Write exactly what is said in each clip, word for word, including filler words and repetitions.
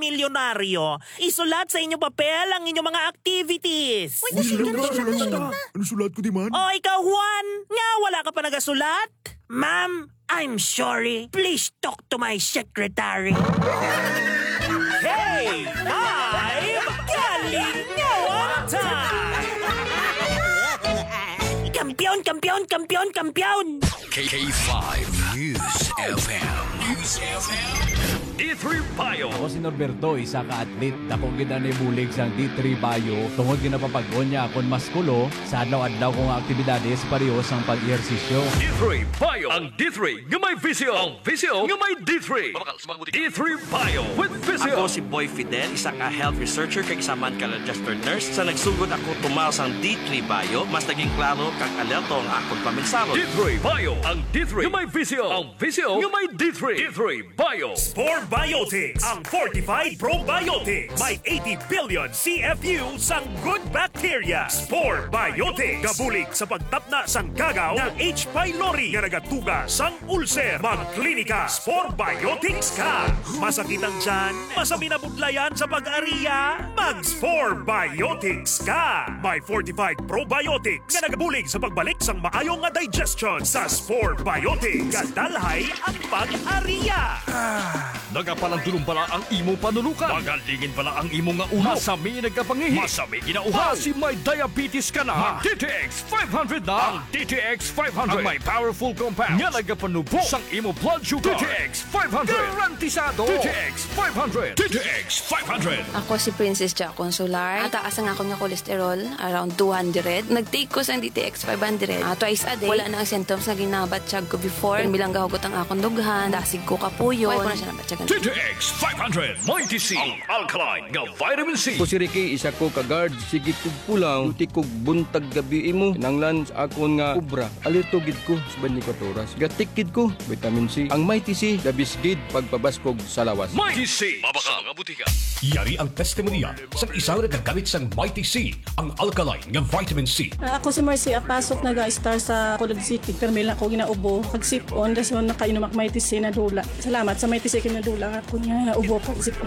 milyonaryo, isulat sa inyong papel ang inyong mga activities. Uy, nasulat na, nasulat na. Ano sulat ko di man? O ikaw, Juan, nga wala ka pa nagasulat? Ma'am, I'm sorry. Please talk to my secretary. Hey, five! Galingawan time! Kampiyon, kampiyon, kampiyon, kampiyon! K K five News F M. News F M. D three Bio. Ako si Norberto, isa ka atlet. Dakong gina ni bulig sang D three Bio. Tungod ginapapag-on niya akong maskulo sa adlaw-adlaw kong aktibidades pareho sang pag-ehersisyo. D three Bio. Ang D three nga may visio. Ang visio nga may D three. D three Bio with visio. Ako si Boy Fidel, isa ka health researcher kag isa man ka registered nurse. Sa nagsugod ako tumaw sang D three Bio, mas naging klaro kag alerto ang akong paminsaro. D three Bio. Ang D three nga may visio. Ang visio nga may D three. D three Bio. Spore Biotics, ang Fortified Probiotics. May eighty billion C F U sang good bacteria. Spore Biotics. Gabulig sa pagtapna sang kagaw ng H. pylori nga nagatuga sang ulcer. Magklinika, Spore Biotics ka. Masakit ang tiyan, masami na budlayan sa pag-ariya, mag-Spore Biotics ka. May Fortified Probiotics nga nagabulig sa pagbalik sang maayong nga digestion sa Spore Biotics. Kadalhay ang pag-ariya. Nagapalang tulong pala ang imong panulukan. Magalingin pala ang imong nga uhaw. Masami nagkapangihi. Masami ginauhaw. Kasi may diabetes ka na. D T X five hundred na. Ang D T X five hundred. Ang may powerful compound. Nga nagapanubo sang imo blood sugar. D T X five hundred. Garantisado. D T X five hundred. D T X five hundred. Ako si Princess Ja Consular. Ataas ang ako nga kolesterol, around two hundred. Nag-take ko sa D T X five hundred. Uh, twice a day. Wala na ang symptoms na ginabatsyag ko before. Yung bilang gahugot ang akong dughan. Dasig ko kapuyon. Wala ko na siya nabatyagan. D T X five hundred. Mighty C. Ang alkaline nga vitamin C. Ko si Ricky, isa ko ka-guard. Sige kog pulang, uti kog buntag gabi imo. Nanglan sa akon nga ubra. Alito gid ko sa twenty-four oras. Gatik gid ko, vitamin C. Ang Mighty C, dabis gid pagpabaskog sa lawas. Mighty C. Mabaka nga butika. Yari ang testimonya sa isang nagagamit sang Mighty C, ang alkaline nga vitamin C. Uh, ako si Marcy Apasok, nag-star sa Colod City. Pero may lang ako ginaubo. Pag-sip-on, das mo nakainom ak Mighty C na dula. Salamat sa Mighty C na dula. Ako niya naubo pag-sip-on.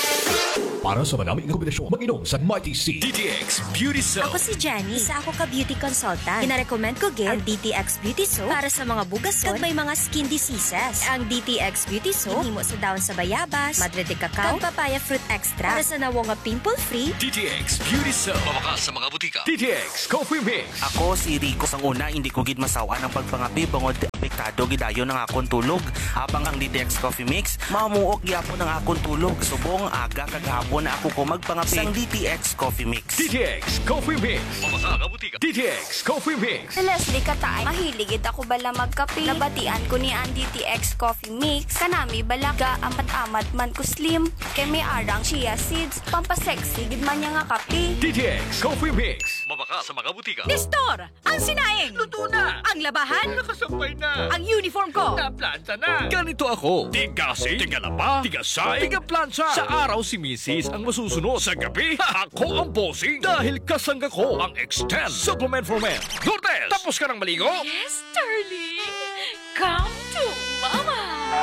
Para sa maraming kombinasyon, mag-inom sa Mighty C. D T X Beauty Soap. Ako si Jenny. Isa ako ka beauty consultant. Kina-recommend ko gid ang D T X Beauty Soap para sa mga bugason kag may mga skin diseases. Ang D T X Beauty Soap himo sa daon sa bayabas, madre de cacao, kag papaya fruit extra para sa nawo nga pimple-free. D T X Beauty Soap. Mabaka sa mga butika. D T X Coffee Mix. Ako si Rico. Sang una, hindi ko gid masawa ang pagpangapi bangod apektado gidayon ang akong tulog. Habang ang D T X Coffee Mix, mamuok gyapon ang akong tulog. Subong aga kag hapon na ako ko magpangapi sang D T X Coffee Mix. D T X Coffee Mix. Mabaka nga butika. D T X Coffee Mix. Leslie Katay, mahiligid ako bala magkape. Nabatian ko ni ang D T X Coffee Mix. Kanami bala ga amat-amat man ko slim. Kay may arang chia seeds. Pampasexy gid man niya nga kape. D T X Coffee Mix. Mabaka sa mga butika. Nestor, ang sinaing. Luto na. Ang labahan. Nakasampay na. Ang uniform ko. Naplanta na. Ganito ako. Tigasi, tigalaba, tigasay, tigaplansya. Sa araw si Missus ang masusunod. Sa gabi, ako ang bossing. Dahil kasangga ko ang Extend Supplement for Men. Lourdes, tapos ka ng maligo? Yes, darling. Come to Mama.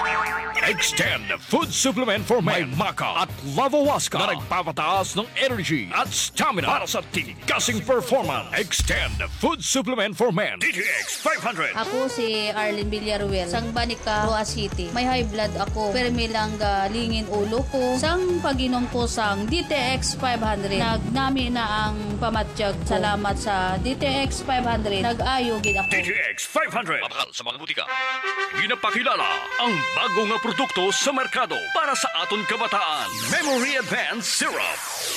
Extend Food Supplement for Men. May Maca at Lavawaska na nagpapataas ng energy at stamina para sa tigasing performance. Extend Food Supplement for Men. D T X five hundred. Ako si Arlene Villaruel. Sang Banica, Roa City. May high blood ako. Pero may lang lingin ulo ko. Sang paginom ko sang D T X five hundred. Nagnami na ang pamatsyag. Salamat sa D T X five hundred. Nag-ayo gid ako. D T X five hundred. Mabakal sa mga butika. Ginapakilala ang bagong nga produkto sa merkado para sa aton kabataan. Memory Advanced Syrup.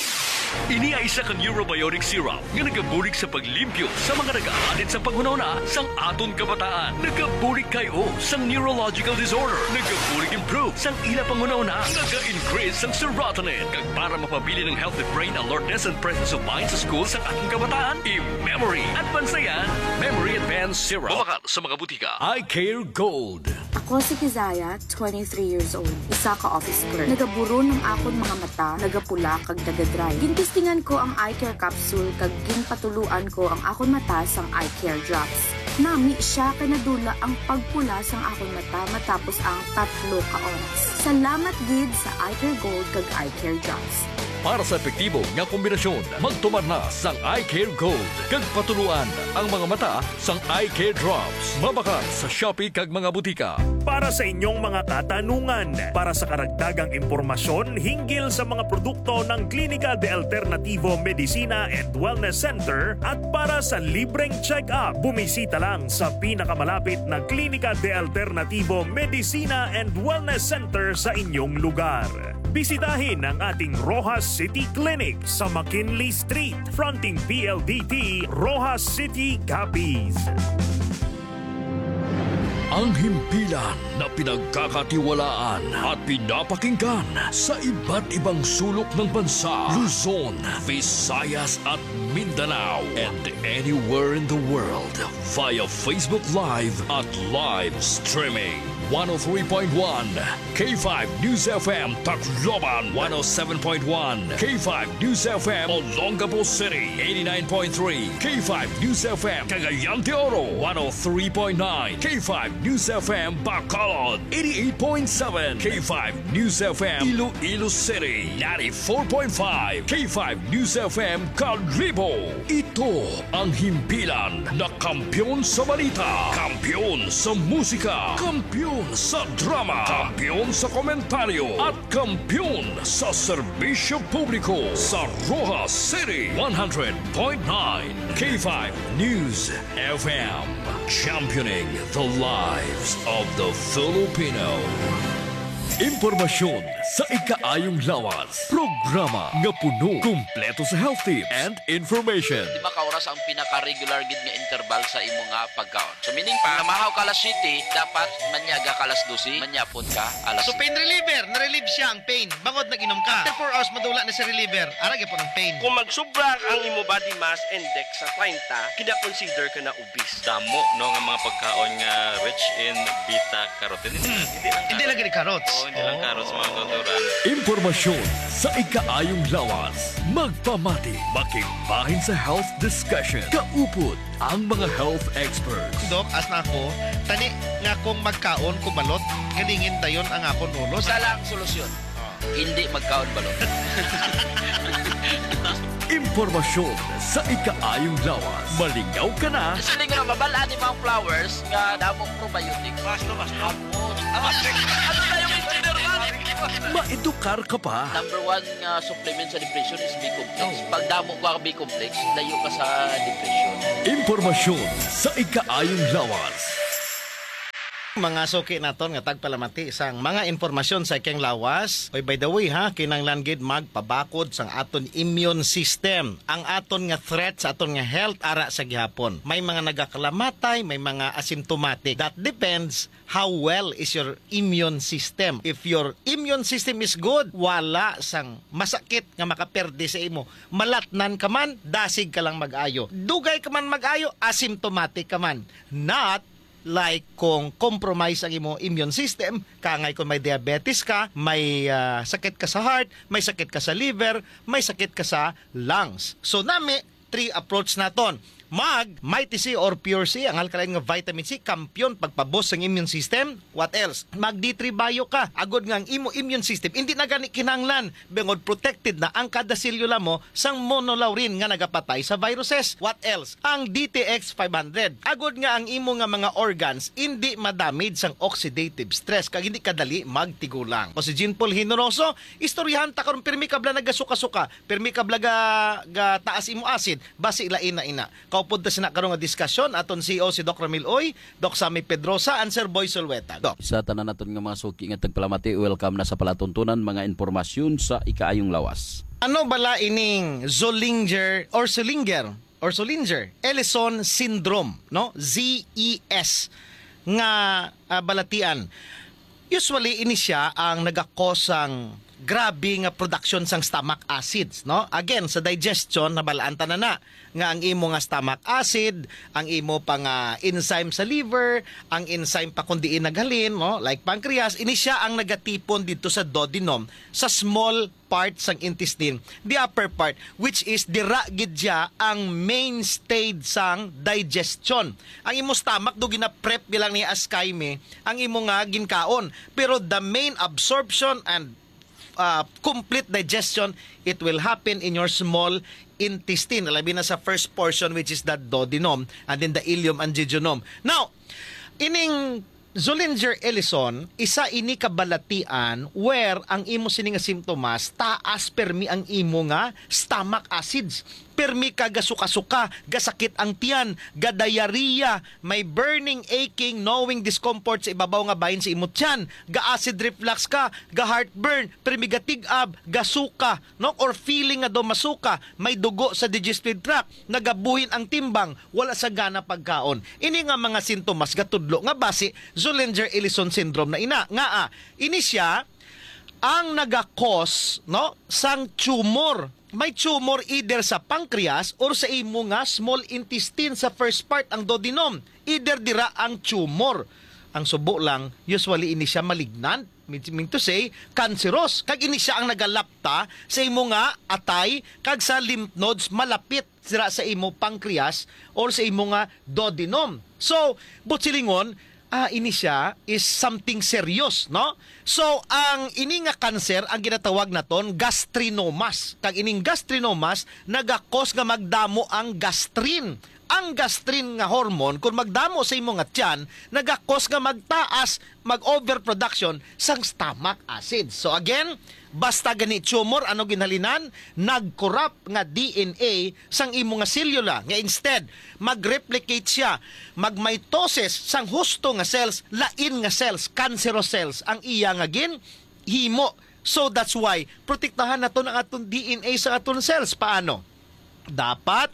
Ini ay isa ka neurobiotic syrup nga nagabulig sa paglimpyo sa mga nag-aalit sa panghunahuna sang aton kabataan. Nagabulig kayo sang neurological disorder. Nagabulig improve sang ila panghunahuna. Naga-increase sang serotonin. Kag para mapabili ng healthy brain alertness and presence of mind sa school sa ating kabataan. I-Memory Advanced yan. Memory Advanced Syrup. Mabakal sa mga butika. I Care Gold. Ako si Kizaya, twenty-three years old. Isa ka office clerk. Nagaburo ng akon mga mata, nagapula kag nagadry. Gintistingan ko ang eye care capsule kag ginpatuluan ko ang akon mata sang eye care drops. Nami siya kanadula ang pagpula sang akong mata matapos ang tatlo ka oras. Salamat gid sa Eye Care Gold kag Eye Care Drops. Para sa epektibo nga kombinasyon, magtumar na sang Eye Care Gold. Kag patuluan ang mga mata sang Eye Care Drops. Mabakat sa Shopee kag mga butika. Para sa inyong mga katanungan, para sa karagdagang impormasyon hinggil sa mga produkto ng Klinika de Alternativo Medicina and Wellness Center at para sa libreng check-up, bumisita lang sa pinakamalapit na Klinika de Alternativo Medicina and Wellness Center sa inyong lugar. Bisitahin ang ating Rojas City Clinic sa McKinley Street, fronting P L D T, Rojas City, Capiz. Ang himpilan na pinagkakatiwalaan at pinapakinggan sa iba't ibang sulok ng bansa, Luzon, Visayas at Mindanao, and anywhere in the world via Facebook Live at live streaming. one oh three point one K five News F M Tacloban, one oh seven point one K five News F M Olongapo City, eighty-nine point three K five News F M Cagayan de Oro, one oh three point nine K five News F M Bacolod, eighty-eight point seven K five News F M Iloilo City, ninety-four point five K five News F M Calibo. Ito ang himpilan na kampyon sa balita, kampyon sa musika, kampyon sa drama, kampyon sa komentaryo, at kampyon sa serbisyo publiko sa Rojas City, one hundred point nine K five News F M, championing the lives of the Filipino. Impormasyon sa ikaayong lawas. Programa nga puno, kumpleto sa health tips and information. Di ba ka oras ang pinaka-regular gid nga interval sa imo nga pagkaon? So meaning pa, namahaw ka alas siyete, dapat manyaga ka alas dose, manyapon ka alas So pain reliever, na-relieve siya ang pain. Bangod nag-inom ka. After four hours madula na si reliever, arag po ng pain. Kung magsubra ang imo body mass index sa thirty, kina-consider ka na obese. Damo no nga mga pagkaon nga rich in beta-carotene. Hmm. Hindi lang hindi lang gani carrots. Oo, hindi lang carrots mga kulturan. Impormasyon sa ikaayong lawas. Magpamati, makigbahin sa health discussion. Kaupod ang mga health experts. Dok, as na ako, tani nga kung magkaon kubalot, galingin dayon ang akon ulo. Sa lang solusyon. Oh. Hindi magkaon balot. Impormasyon sa ikaayong lawas. Malingaw ka na. Kasi nga mabalaan ni mga flowers nga damong probiotic. Basta, basta. Ano na yung engineer man? Maedukar ka pa. Number one nga uh, supplement sa depression is B-complex. Pag damo ka B-complex, layo ka sa depression. Impormasyon sa ikaayong lawas. Mga suki naton nga tagpalamati sang mga informasyon sa ikeng lawas. Oy, by the way ha, kinanglan gid magpabakod sang aton immune system. Ang aton nga threat sa aton nga health ara sa gihapon. May mga nagakalamatay, may mga asymptomatic. That depends how well is your immune system. If your immune system is good, wala sang masakit nga makaperde sa imo. Malatnan ka man, dasig ka lang mag-ayo. Dugay ka man mag-ayo, asymptomatic ka man. Not like kung compromise ang imo immune system, kangay kung may diabetes ka, may uh, sakit ka sa heart, may sakit ka sa liver, may sakit ka sa lungs. So nami, three approach naton. Mag, Mighty C or Pure C, ang alkaline nga vitamin C, kampyon pagpabos ng immune system. What else? Mag D three Bio ka, agod nga ang imo immune system, hindi na gani kinanglan, bengod protected na ang kada selula mo sang monolaurin nga nagapatay sa viruses. What else? Ang D T X five hundred, agod nga ang imo nga mga organs, hindi madamage sang oxidative stress, kag hindi kadali magtigulang. O si Jean Paul Hinoroso, istoryahan ta karon pirmi kabla nagasuka-suka, pirmi kabla ga, ga taas imo acid, basi ila ina-ina. Kaupod ta sina karon nga diskusyon aton C E O si Doc Ramil Oy, Doc Sammy Pedrosa, and Sir Boy Solweta. Doc. Sa tanan naton nga mga suki nga tagpalamati, welcome na sa palatuntunan mga impormasyon sa ikaayong lawas. Ano bala ining Zollinger or Zollinger or Zollinger Ellison syndrome, no? Z E S nga uh, balatian. Usually ini siya ang nagakosang grabe nga production sang stomach acids, no? Again, sa digestion nabalaan ta na na nga ang imo nga stomach acid, ang imo pa nga enzyme sa liver, ang enzyme pa kundi naghalin, no? Like pancreas, ini siya ang nagatipon dito sa duodenum, sa small part sang intestine, the upper part, which is dira gid siya ang main stage sang digestion. Ang imo stomach do gina-prep bilang ni askaime, ang imo nga ginkaon, pero the main absorption and Uh, complete digestion, it will happen in your small intestine. Labi na sa first portion, which is the duodenum, and then the ileum and jejunum. Now, ining Zollinger-Ellison, isa ini kabalatian where ang imo sini nga simptomas, taas permi ang imo nga stomach acids. Permi ka gasuka-suka, gasakit ang tiyan, ga-diarrhea, may burning, aching, knowing discomfort sa ibabaw nga bahin sa imot tiyan, ga-acid reflux ka, ga-heartburn, permi gatigab, gasuka, no? Or feeling nga do masuka, may dugo sa digestive tract, nagabuhin ang timbang, wala sa gana pagkaon. Ini nga mga sintomas gatudlo nga base Zollinger-Ellison syndrome na ina. Nga ah, ini siya ang nagakos, no, sang tumor. May tumor either sa pancreas or sa imo nga small intestine sa first part, ang duodenum. Either dira ang tumor. Ang subo lang, usually ini siya malignant, meaning to say, cancerous. Kag ini siya ang nagalapta sa imo nga atay, kag sa lymph nodes malapit sira sa imo pancreas or sa imo nga duodenum. So, butsilingon, ah, ini siya is something serious, no? So, ang ini nga cancer, ang ginatawag naton gastrinomas. Kag ining gastrinomas, nagakos nga magdamo ang gastrin. Ang gastrin nga hormone, kung magdamo sa imo nga tiyan, nagakos nga magtaas, mag-overproduction sang stomach acid. So again, basta gani tumor, ano ginhalinan? Nag-corrupt nga D N A sang imo nga selula. Nga instead, mag-replicate siya, mag-mitosis sang husto nga cells, lain nga cells, cancerous cells, ang iya nga gin, himo. So that's why, protektahan nato ang aton D N A sa aton cells. Paano? Dapat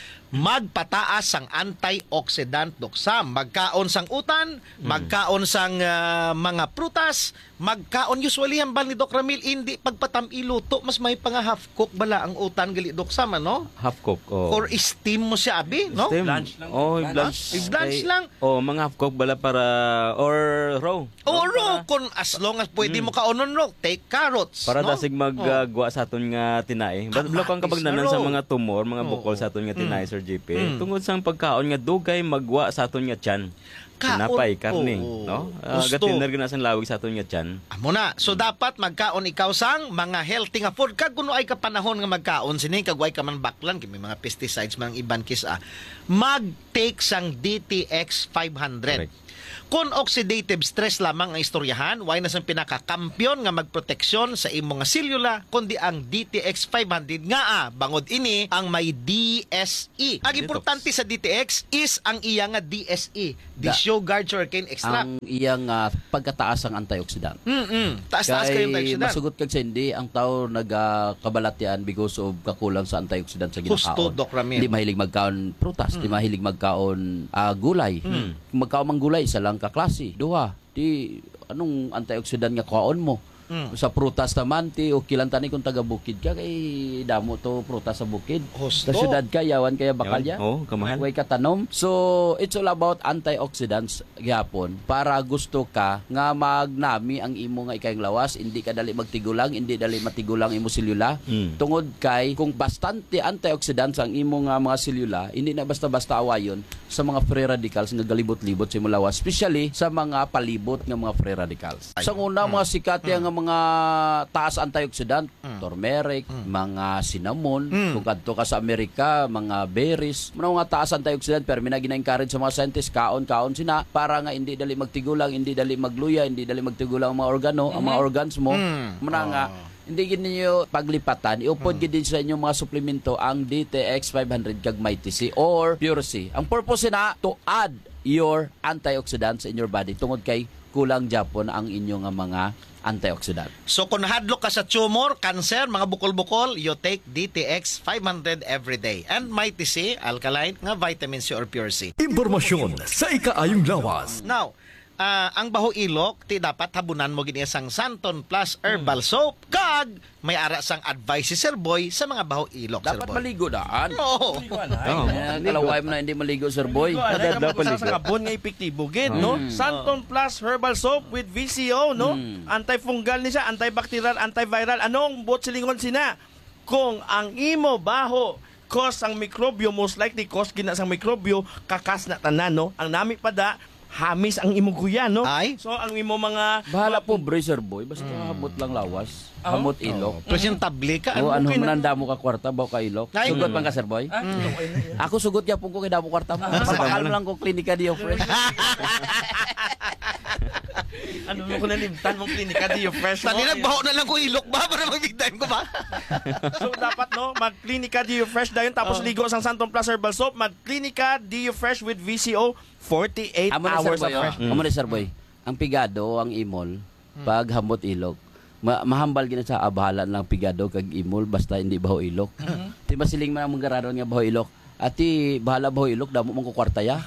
magpataas sang antioxidant doksam. Magkaon sang utan, magkaon sang uh, mga prutas, magkaon usually ang bal ni Doc Ramil, hindi pagpatam iluto, mas may pang half cook bala ang utan gali doksam, ano? Half cook, oh. Or steam mo siya, abi, no? Steam. Blanch lang. Oh, blanch. Blanch lang. Oh, mga half cook bala para, or raw. Oh, raw. Kung as long as pwede mm. mo kaonon raw, take carrots. Para no? dasig maggawa uh, sa aton nga tinay. Bala kang kapag nanan sa mga tumor, mga bukol sa aton nga tinay, mm. Sir J P. Mm. Tungod sang pagkaon nga dugay magwa sa aton nga tiyan. Tinapay, karne, oh, no? Uh, gatiner gina sang lawig sa aton nga tiyan. Amo na. So dapat magkaon ikaw sang mga healthy nga food. Kag kuno ay ka panahon nga magkaon sini kag way ka man baklan kay may mga pesticides man iban kis ah. Mag-take sang D T X five hundred. Correct. Kung oxidative stress lamang ang istoryahan, why na sang pinakakampiyon nga magproteksyon sa imong nga selula, kundi ang D T X five hundred nga ah, bangod ini ang may D S E. Ang importante sa D T X is ang iya nga D S E, Dishogard sugarcane extract. Ang iyang uh, pagkataas ang antioxidant. Mm-mm. Taas-taas kayo antioxidant. Masugot kag sa hindi, ang tao nagkabalatian uh, because of kakulang sa antioxidant sa ginakaon. Gusto, Doc Ramil. Hindi mahilig magkaon prutas, hindi mm. mahilig magkaon uh, gulay. Mm. Magkaon mang gulay, isa lang kaklase. Duha, di anong antioxidant nga kaon mo? Mm. Sa prutas naman, ti o kilantani kung taga-bukid ka, kay damo to prutas sa bukid. Hosto. Sa syudad ka, yawan kaya bakalya. Oo, oh, kamahal. Way katanom. So, it's all about antioxidants gyapon para gusto ka nga magnami ang imo nga ikayong lawas, hindi ka dali magtigulang, hindi dali matigulang imo selula. Mm. Tungod kay, kung bastante antioxidants ang imo nga mga selula, hindi na basta-basta awayon sa mga free radicals nga galibot-libot sa imo lawas, especially sa mga palibot nga mga free radicals. Sa una, mm. mga sikat mm. nga mga taas antioxidant, mm. turmeric, mm. mga cinnamon, mm. kung kadto ka sa Amerika, mga berries, mga taas antioxidant, pero mina gina-encourage sa mga scientists, kaon-kaon sina, para nga hindi dali magtigulang, hindi dali magluya, hindi dali magtigulang ang mga organo, mm-hmm. ang mga organs mo, mm. muna oh. nga, hindi gid ninyo paglipatan, iupod gid din sa inyong mga suplemento ang D T X five hundred kag Mighty C or Pure C. Ang purpose na to add your antioxidants in your body tungod kay kulang japon ang inyong mga antioxidant. So kung hadlok ka sa tumor, cancer, mga bukol-bukol, you take D T X five hundred every day. And Mighty C, alkaline, nga vitamin C or Pure C. Impormasyon sa ikaayong lawas. Now, ah, ang baho ilok ti dapat habunan mo gini sang Santon Plus Herbal Soap kag may ara sang advice si Sir Boy sa mga baho ilok, Sir Dapat Boy. maligo daan. Oo. Oh, kalaway mo na hindi maligo, Sir Boy. Wala ka magpasal sa kabon nga epektibo gid, no? Mm. Santon Plus Herbal Soap with V C O, no? Antifungal ni siya, antibacterial, antiviral. Anong buot silingon sina? Kung ang imo baho cause ang mikrobyo, most likely cause gina sang mikrobyo, kakas na tanan, no? Ang nami pada hamis ang imo guyan, no? Ay? So ang imo mga Bahala po, bro, Sir Boy. Basta hamot lang lawas. Oh? Hamot ilok. Presentable ka. O, ano okay na- mananda mo ka kwarta, baw ka ilok. Ay. Sugot man ka, Sir Boy? Ako sugot ya po ko kay damo kwarta mo. Mapakal mo lang ko klinika di fresh. ano mo ko nalimtan mong klinika di fresh mo. Tani nagbaho na lang ko ilok ba para magbigtayin ko ba? So dapat no, mag-Clinica D U Fresh dayon tapos Oh. ligo sang Santon Plus Herbal Soap, mag-Clinica D U Fresh with V C O forty-eight Amo na, Sir hours of Boy. fresh. oh. Amo na, Sir Boy. Ang pigado, ang imol, pag hamot ilok, ma- mahambal gina sa abahalan lang pigado kag imol basta hindi baho ilok. Ti masiling man ang mangararon nga baho ilok. Ati bahala baho ilok damo mong kwarta ya.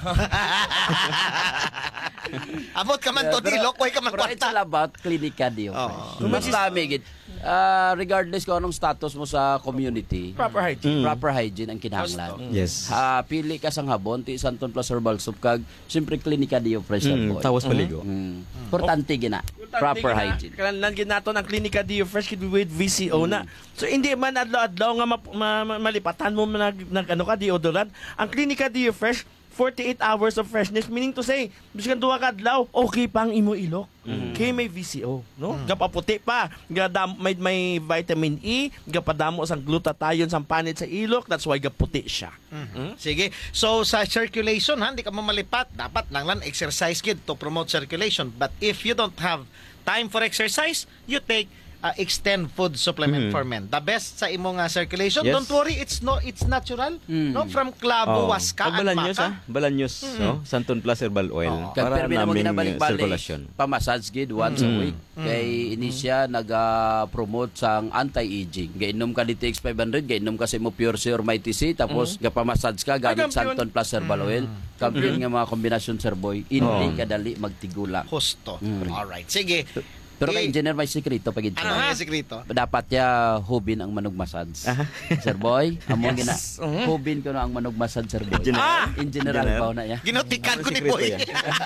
Abot ka man to ilok, way ka man Pero it's kwarta. all about Clinica Dio. Oo. Mas dami gid. Ah, regardless kung anong status mo sa community, Proper hygiene. proper hygiene ang kinahanglan. Yes. Ah, pili ka sang habon, ti Santon Plus Herbal Soap kag siyempre Clinica Dio Fresh Mm, Boy. tawas paligo. Mm. Importante gina. Proper hygiene. Kalan gid nato ang Clinica D U Fresh kid with V C O na. So hindi man adlaw-adlaw nga map- ma- ma- malipatan mo nag, nag ano ka deodorant. Ang Clinica D U Fresh forty-eight hours of freshness, meaning to say, biskan duha ka adlaw, okay pang imo ilok. Kay may V C O, no? Gapaputi pa, gadam may may vitamin E, gapadamo sang glutathione sang panit sa ilok, that's why gaputi siya. Mhm. Sige. So sa circulation, ha, hindi ka mo malipat. Dapat lang lang exercise kid to promote circulation. But if you don't have time for exercise, you take uh, extend food supplement Mhm. for men. The best sa imong uh, circulation. Yes. Don't worry, it's no it's natural. No, from clavo, Oh. waska, Pag at balanyos, maka. ah. Balanyos, no? Santon Plus Herbal Oil. Kag Para permi na mo namin ginabalik-balik. circulation. Pamassage gid once a Mm. week. Kay ini siya naga-promote sang anti-aging. Gainom ka D T X five hundred, gainom ka sa mo Pure C or Mighty C, tapos gapamassage ka gamit kampiyon. Santon Plus Herbal Oil. Kampiyon nga mga kombinasyon, Sir Boy. Hindi kadali magtigula. Husto. Mm. Alright. Sige. Pero Eh, kay engineer may sekreto pag Ano nga sekreto? dapat ya hubin ang manog massage. Sir Boy, amo Yes. gina Mhm. hubin ko na ang manog massage, Sir Boy. Engineer? Ah! Engineer Engineer? Albaw na ya. Ginotikan ko ni Sekreto Boy. yan.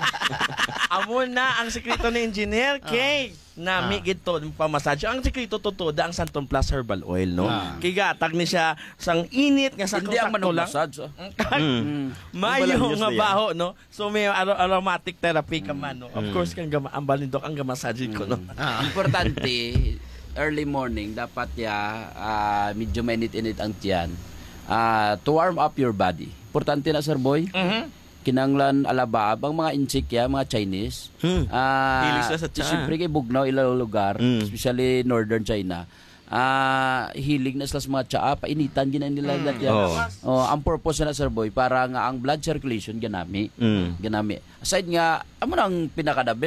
Amo na ang sekreto ni engineer kay nami gito pamassage. Ang sekreto totoo da ang Santon Plus Herbal Oil, no? Ah. Kay gatag ni siya sang init nga sakto Hindi ang manog lang. massage. ah. Mm. Mayo Balanyos nga na yan. baho, no? So may aro- aromatic therapy ka man, no? Of Mm. course kang gama ang balindok ang gamassage ko, no? Ah. Importante, early morning, dapat ya ah, medyo mainit-init ang tiyan ah, to warm up your body. Importante na, Sir Boy. Mhm. Kinanglan alabab, ang mga insik ya, mga Chinese. Hmm. Ah, Hilig sila sa tsa. Siyempre kay Bugnaw, ilang lugar, Mm. especially northern China. Ah, hilig na sila sa mga tsaa, painitan gina nila mm. yan. Oh. Oh, ang purpose na, Sir Boy, para nga ang blood circulation ganami. Mm. Ganami. Aside nga, amo nang pinakadabi